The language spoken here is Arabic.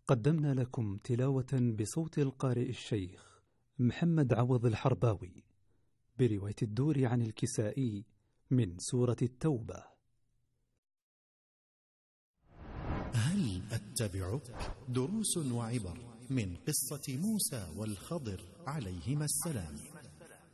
قدمنا لكم تلاوة بصوت القارئ الشيخ محمد عوض الحرباوي برواية الدوري عن الكسائي من سورة التوبة. هل أتبعك؟ دروس وعبر من قصة موسى والخضر عليهما السلام.